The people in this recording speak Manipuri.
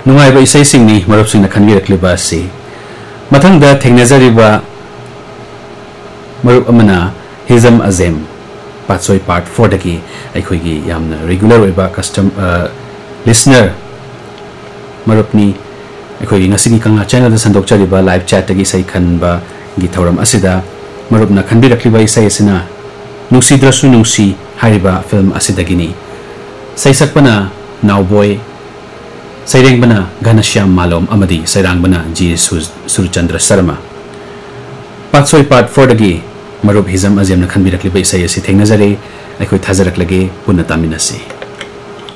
नुंगाइबा इसै सिंगनी मरुप सिंगना खनबिरक्लिबा असि मथंगदा थेंगनाजरिबा मरुप अमना Hijam अजेम part 4 दगी अखोइगी यामना regular ओइबा custom listener मरुपनी अखोइगी ngasiगी kanga channel da sandokchariba live chat dagi sai khanba gi thauram asida मरुपना खनबिरक्लिबा इसै असना नुसीद्रसु नुसी हारिबा फिल्म असिदगिनी सैसकपना नाउबॉय सैरेंगबना घनश्याम मालोम अमदी सैरांगबना जी सुरचंद्र शर्मा पार्ट 4 दगी मरुप हिजम अजेमना खनबिरक्लिबा इसै असि थेंगनाजरे अखोइ थाजरक्लगे पुन्ना तामिनसी।